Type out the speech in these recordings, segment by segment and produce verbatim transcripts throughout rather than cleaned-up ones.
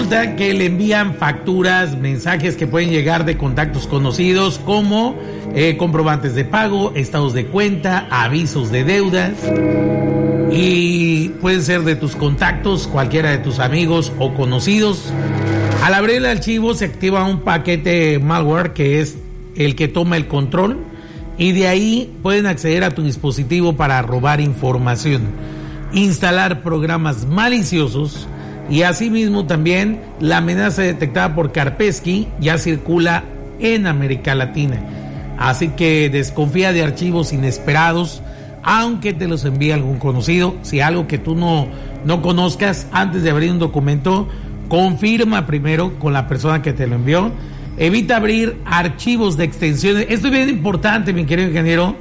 resulta que le envían facturas, mensajes que pueden llegar de contactos conocidos como eh, comprobantes de pago, estados de cuenta, avisos de deudas, y pueden ser de tus contactos, cualquiera de tus amigos o conocidos. Al abrir el archivo se activa un paquete malware que es el que toma el control, y de ahí pueden acceder a tu dispositivo para robar información, instalar programas maliciosos, y asimismo también la amenaza detectada por Kaspersky ya circula en América Latina. Así que desconfía de archivos inesperados, aunque te los envíe algún conocido. Si algo que tú no, no conozcas, antes de abrir un documento, confirma primero con la persona que te lo envió. Evita abrir archivos de extensiones. Esto es bien importante, mi querido ingeniero.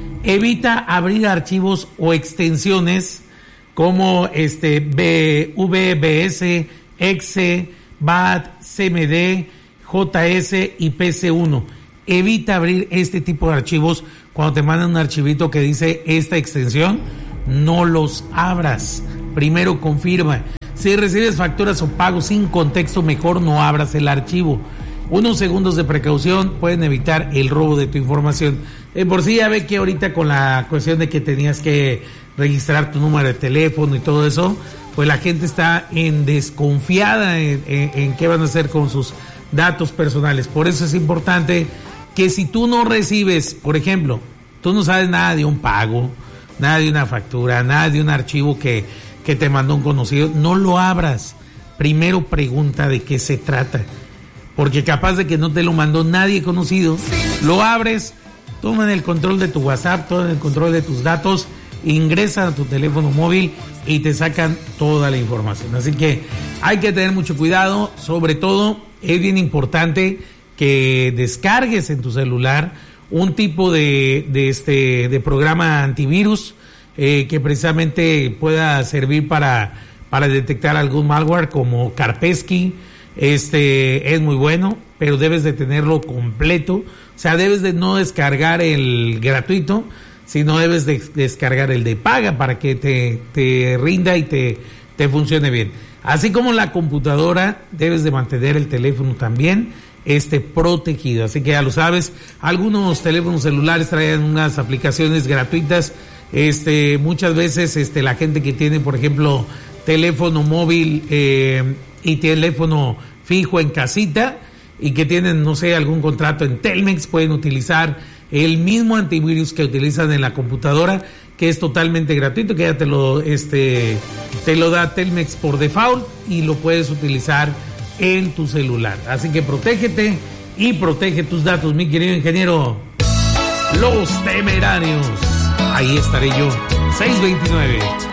Evita abrir archivos o extensiones como este B, V B S, Exe, B A T, C M D, J S y P C uno. Evita abrir este tipo de archivos. Cuando te mandan un archivito que dice esta extensión, no los abras. Primero confirma. Si recibes facturas o pagos sin contexto, mejor no abras el archivo. Unos segundos de precaución pueden evitar el robo de tu información. Eh, por sí ya ve que ahorita con la cuestión de que tenías que registrar tu número de teléfono y todo eso, pues la gente está en desconfiada en, en, en qué van a hacer con sus datos personales. Por eso es importante que si tú no recibes, por ejemplo, tú no sabes nada de un pago, nada de una factura, nada de un archivo que, que te mandó un conocido, no lo abras. Primero pregunta de qué se trata, porque capaz de que no te lo mandó nadie conocido. Lo abres, toman el control de tu WhatsApp, toman el control de tus datos, ingresan a tu teléfono móvil y te sacan toda la información. Así que hay que tener mucho cuidado. Sobre todo es bien importante que descargues en tu celular un tipo de, de este de programa antivirus eh, que precisamente pueda servir para, para detectar algún malware, como Kaspersky. Este es muy bueno, pero debes de tenerlo completo. O sea, debes de no descargar el gratuito, sino debes de descargar el de paga para que te, te rinda y te, te funcione bien. Así como la computadora, debes de mantener el teléfono también este protegido. Así que ya lo sabes, algunos teléfonos celulares traen unas aplicaciones gratuitas. Este, muchas veces este, la gente que tiene, por ejemplo, teléfono móvil eh, y teléfono fijo en casita y que tienen, no sé, algún contrato en Telmex, pueden utilizar el mismo antivirus que utilizan en la computadora, que es totalmente gratuito, que ya te lo este te lo da Telmex por default y lo puedes utilizar en tu celular. Así que protégete y protege tus datos, mi querido ingeniero. Los Temerarios, ahí estaré yo, seis veintinueve.